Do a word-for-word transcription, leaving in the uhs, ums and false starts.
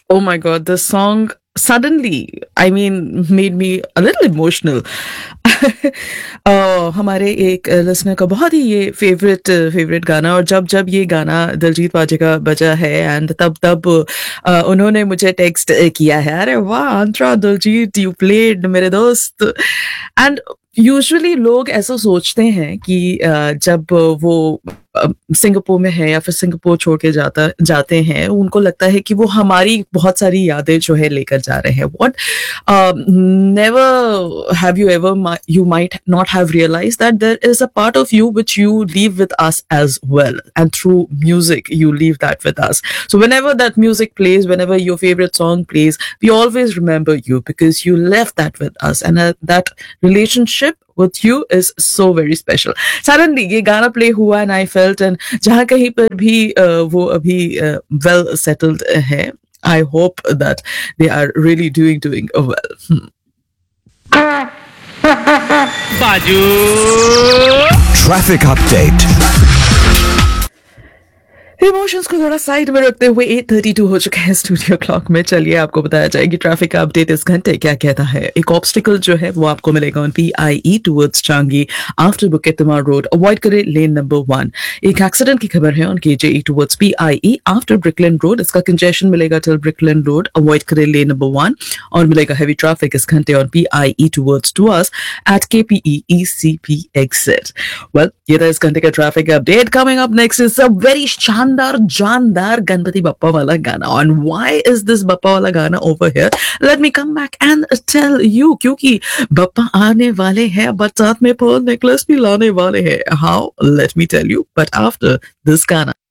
Oh my God, the song suddenly, I mean, made me a little emotional. अ, हमारे एक listener का बहुत ही ये फेवरेट फेवरेट गाना और जब जब ये गाना दिलजीत पाजी का बजा है एंड तब तब अ, उन्होंने मुझे टेक्स्ट किया है, अरे वाह अंतरा दिलजीत यू प्लेड मेरे दोस्त। एंड यूजुअली लोग ऐसा सोचते हैं कि अ, जब वो अ, सिंगापुर में है या फिर सिंगापुर छोड़ के जाता जाते हैं, उनको लगता है कि वो हमारी बहुत सारी यादें जो है लेकर जा रहे हैं। What never have you ever mi- you might not have realized that there is a part of you which you leave with us as well, and through music you leave that with us. So whenever that music plays, whenever your favorite song plays, we always remember you because you left that with us, and uh, that relationship with you is so very special. Suddenly ये गाना play हुआ and I felt, and जहाँ कहीं पर भी uh, वो अभी uh, well settled है, I hope that they are really doing doing well. Hmm. बाजू Traffic update. इमोशंस को थोड़ा साइड में रखते हुए एट थर्टी टू हो चुके हैं स्टूडियो क्लॉक में। चलिए आपको बताया जाएगी ट्रैफिक का अपडेट इस घंटे क्या कहता है। एक ऑब्स्टिकल जो है वो आपको मिलेगा on P I E towards Changi after bouquet तिमार road, avoid करें लेन नंबर वन। एक एक्सीडेंट की खबर है ऑन के जे ई towards P I E after ब्रिकलैंड road, इसका कंजेशन मिलेगा टिल ब्रिकलैंड रोड, अवॉइड करें लेन नंबर वन। और मिलेगा हैवी ट्रैफिक इस घंटे on P I E towards टुअर्स eight के पी ई ई सी पी एग्जिट। वेल ये था इस घंटे का traffic update. Coming up next is a very शानदार जानदार गणपति बप्पा वाला गाना। On why is this Bappa वाला गाना over here, let me come back and tell you. क्योंकि बप्पा आने वाले हैं बट साथ में पर्ल नेकलेस भी लाने वाले हैं। How, let me tell you but after this गाना।